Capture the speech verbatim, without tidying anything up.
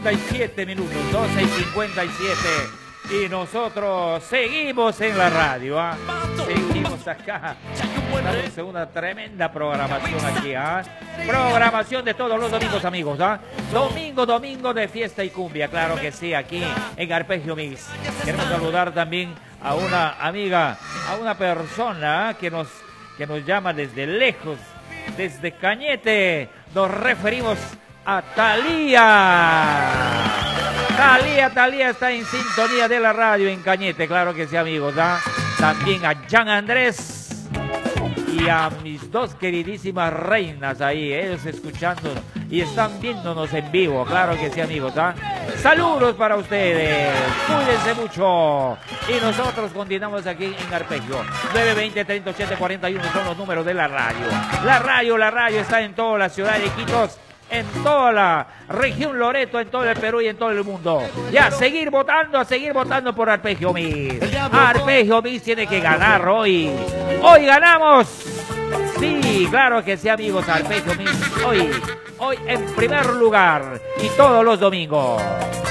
cincuenta y siete minutos, doce y cincuenta y siete. Y nosotros seguimos en la radio, ¿ah? Seguimos acá. Estamos en una tremenda programación aquí, ¿ah? Programación de todos los domingos, amigos, ¿ah? Domingo, domingo de fiesta y cumbia, claro que sí, aquí en Arpegio Mix. Queremos saludar también a una amiga, a una persona que nos, que nos llama desde lejos, desde Cañete. Nos referimos a Talía. Talía, Talía está en sintonía de la radio en Cañete, claro que sí, amigos, ¿ah? También a Jean Andrés y a mis dos queridísimas reinas ahí, ellos escuchando y están viéndonos en vivo, claro que sí, amigos, ¿ah? Saludos para ustedes, cuídense mucho y nosotros continuamos aquí en Arpegio. Nueve veinte, treinta, ochenta, cuarenta y uno son los números de la radio. La radio, la radio está en toda la ciudad de Iquitos, en toda la región Loreto, en todo el Perú y en todo el mundo. Y a seguir votando, a seguir votando por Arpegio Mix. Arpegio Mix tiene que ganar hoy. ¡Hoy ganamos! Sí, claro que sí, amigos. Arpegio Mix hoy, hoy en primer lugar y todos los domingos.